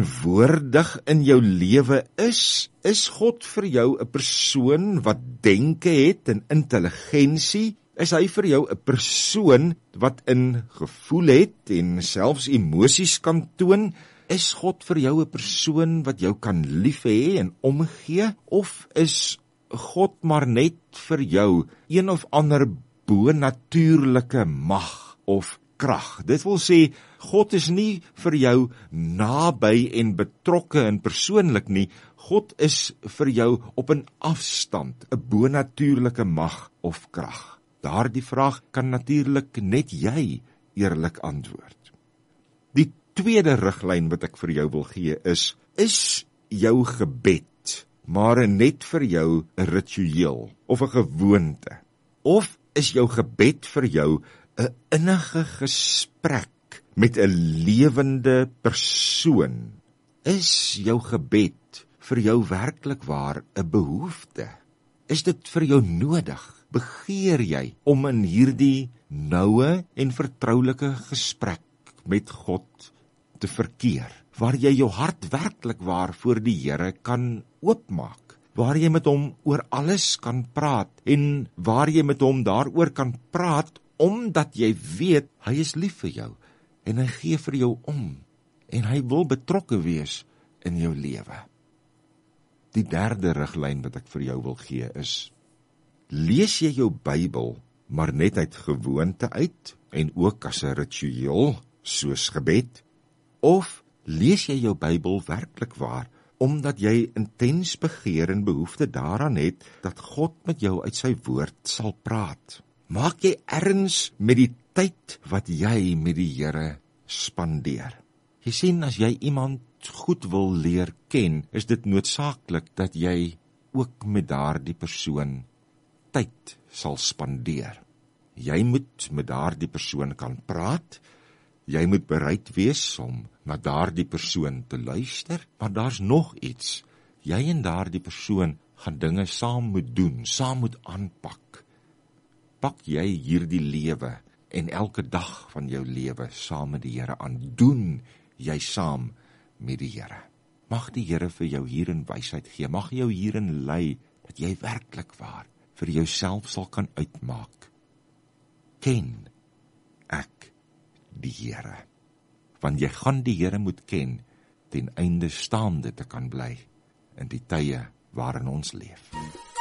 teenwoordig in jou lewe is God vir jou 'n persoon wat denke het en intelligensie? Is hy vir jou 'n persoon wat in gevoel het en selfs emosies kan toon? Is God vir jou 'n persoon wat jou kan lief hê en omgee? Of is God maar net vir jou een of ander bonatuurlike mag of krag? Dit wil sê, God is nie vir jou naby en betrokke en persoonlik nie. God is vir jou op 'n afstand, 'n bonatuurlike mag of krag. Daardie vraag kan natuurlik net jy eerlik antwoord. Die tweede riglyn wat ek vir jou wil gee is jou gebed maar net vir jou 'n ritueel of 'n gewoonte? Of is jou gebed vir jou 'n innige gesprek met 'n lewende persoon? Is jou gebed vir jou werklik waar 'n behoefte? Is dit vir jou nodig? Begeer jy om in hierdie noue en vertroulike gesprek met God te verkeer, waar jy jou hart werklik waar voor die Here kan oopmaak, waar jy met hom oor alles kan praat en waar jy met hom daaroor kan praat omdat jy weet hy is lief vir jou en hy gee vir jou om en hy wil betrokke wees in jou lewe. Die derde riglyn wat ek vir jou wil gee is: lees jy jou Bybel maar net uit gewoonte uit en ook as 'n ritueel soos gebed? Of lees jy jou Bybel werklik waar omdat jy intens begeer en behoefte daaraan het dat God met jou uit sy woord sal praat? Maak jy erns met die tyd wat jy met die Here spandeer? Jy sien, as jy iemand goed wil leer ken, is dit noodsaaklik dat jy ook met daardie persoon tyd sal spandeer. Jy moet met daardie persoon kan praat, jy moet bereid wees om na daardie persoon te luister, maar daar's nog iets. Jy en daardie persoon gaan dinge saam moet doen, saam moet aanpak. Pak jy hierdie lewe en elke dag van jou lewe saam met die Here aan, doen jy saam met die Here. Mag die Here vir jou hierin wysheid gee, mag jou hierin lei, dat jy werklik waar vir jouself sal kan uitmaak: ken ek die Here? Want jy gaan die Here moet ken, ten einde staande te kan bly in die tye waarin ons leef.